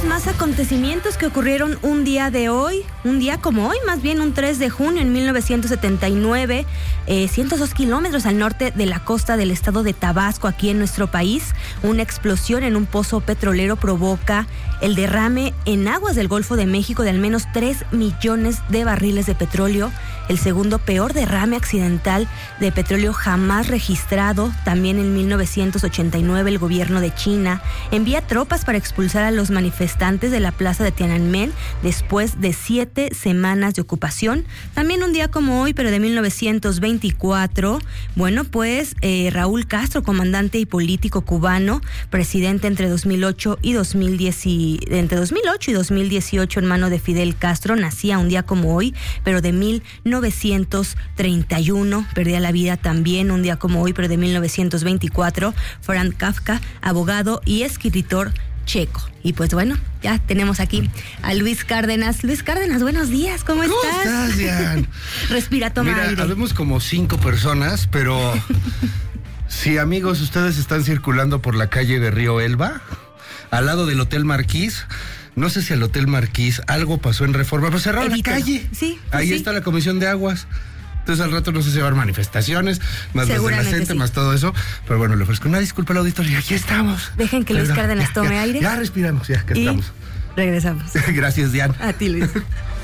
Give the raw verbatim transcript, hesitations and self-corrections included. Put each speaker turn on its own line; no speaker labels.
más acontecimientos que ocurrieron un día de hoy, un día como hoy, más bien un tres de junio en mil novecientos setenta y nueve, eh, ciento dos kilómetros al norte de la costa del estado de Tabasco, aquí en nuestro país. Una explosión en un pozo petrolero provoca el derrame en aguas del Golfo de México de al menos tres millones de barriles de petróleo, el segundo peor derrame accidental de petróleo jamás registrado. También en mil novecientos ochenta y nueve el gobierno de China envía tropas para expulsar a los manifestantes de la plaza de Tiananmen después de siete semanas de ocupación. También un día como hoy, pero de mil novecientos veinticuatro, bueno, pues eh, Raúl Castro, comandante y político cubano, presidente entre dos mil ocho y dos mil diez, entre dos mil ocho y dos mil dieciocho, hermano de Fidel Castro, nacía un día como hoy, pero de mil novecientos treinta y uno, perdía la vida también un día como hoy, pero de mil novecientos veinticuatro, Franz Kafka, abogado y escritor checo. Y pues bueno, ya tenemos aquí a Luis Cárdenas. Luis Cárdenas, buenos días, ¿cómo,
¿Cómo
estás?
¿Cómo estás, Dian?
Respira, toma
Mira,
aire.
habemos como cinco personas, pero si, amigos, ustedes están circulando por la calle de Río Elba, al lado del Hotel Marquís, no sé si el Hotel Marquís algo pasó en Reforma, pero cerraron
Evítalo.
la calle.
Sí, pues
Ahí
sí.
está la Comisión de Aguas. Entonces al rato no sé si va a haber manifestaciones, más las de la
Seguramente
gente,
sí.
más todo eso. Pero bueno, le ofrezco una disculpa al auditorio y aquí estamos.
Dejen que Luis
Pero,
Cárdenas
ya,
tome
ya,
aire.
Ya respiramos, ya que
Y
estamos.
regresamos.
Gracias, Dian.
A ti, Luis.